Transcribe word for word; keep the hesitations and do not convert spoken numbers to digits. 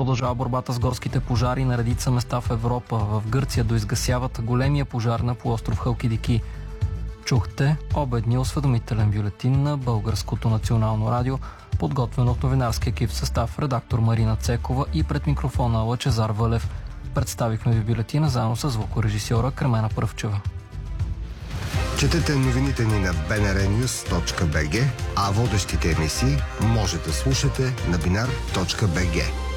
Продължава борбата с горските пожари на редица места в Европа. В Гърция доизгасяват големия пожар на полуостров Халкидики. Чухте обедния осведомителен бюлетин на Българското национално радио, подготвен от новинарски екип в състав редактор Марина Цекова и пред микрофона Лъчезар Вълев. Представихме ви бюлетина заедно с звукорежисьора Кремена Пръвчева. Четете новините ни на би ен ар нюз точка би джи, а водещите емисии може да слушате на бинар точка би джи.